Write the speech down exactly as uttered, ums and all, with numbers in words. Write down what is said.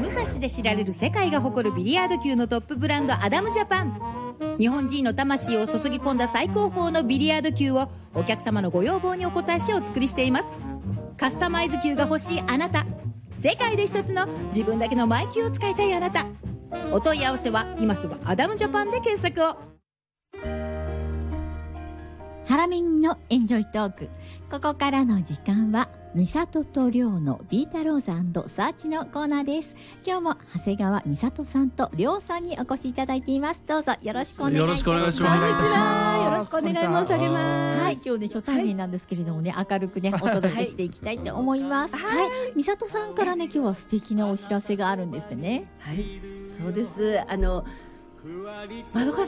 武蔵で知られる世界が誇るビリヤード球のトップブランドアダムジャパン。日本人の魂を注ぎ込んだ最高峰のビリヤード球をお客様のご要望にお応えしお作りしています。カスタマイズ球が欲しいあなた、世界で一つの自分だけのマイ球を使いたいあなた、お問い合わせは今すぐアダムジャパンで検索を。 ハラミンのエンジョイトーク。ここからの時間は美里と亮のビータローズ&サーチのコーナーです。今日も長谷川美里さんと亮さんにお越しいただいています。どうぞよろしくお願いいたします。 よろしくお願いします。 こんにちは、よろしくお願い申し上げます。 はい、今日ね初対面なんですけれどもね、はい、明るくねお届けしていきたいと思います。はい、はい、美里さんからね今日は素敵なお知らせがあるんですね。 はい、そうです。あのまどか